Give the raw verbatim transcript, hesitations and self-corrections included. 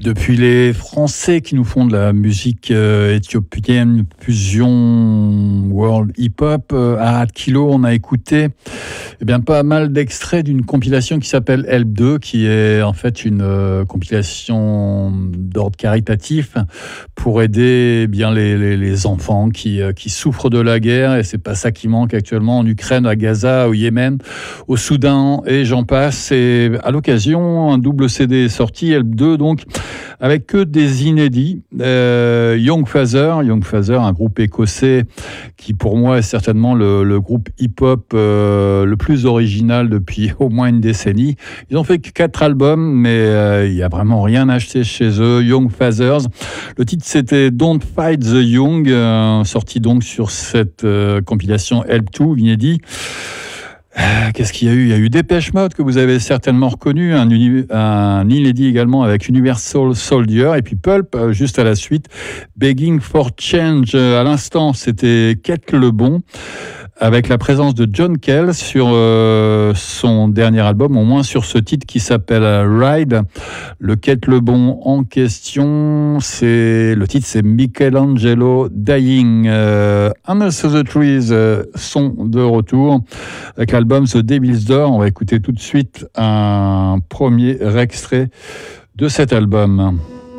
Depuis les Français qui nous font de la musique euh, éthiopienne, fusion world hip-hop, euh, à Kilo, on a écouté eh bien, pas mal d'extraits d'une compilation qui s'appelle Help deux, qui est en fait une euh, compilation d'ordre caritatif pour aider eh bien, les, les, les enfants qui, euh, qui souffrent de la guerre. Et c'est pas ça qui manque actuellement en Ukraine, à Gaza, au Yémen, au Soudan et j'en passe. Et à l'occasion, un double C D est sorti, Help deux, donc, avec que des inédits. Euh, Young Father, Young Father, un groupe écossais qui pour moi est certainement le, le groupe hip-hop euh, le plus original depuis au moins une décennie. Ils ont fait que quatre albums, mais euh, il n'y a vraiment rien acheté chez eux. Young Fathers. Le titre c'était Don't Fight the Young, euh, sorti donc sur cette euh, compilation Help deux, inédit. Qu'est-ce qu'il y a eu ? Il y a eu Dépêche Mode, que vous avez certainement reconnu, un, uni- un inédit également avec Universal Soldier, et puis Pulp, juste à la suite, Begging for Change. À l'instant, c'était Quête le Bon, avec la présence de John Kell sur euh, son dernier album, au moins sur ce titre qui s'appelle Ride. Le Quête le Bon en question, c'est le titre c'est Michelangelo Dying. Euh, Under the Trees euh, sont de retour avec l'album The Devil's Door. On va écouter tout de suite un premier extrait de cet album.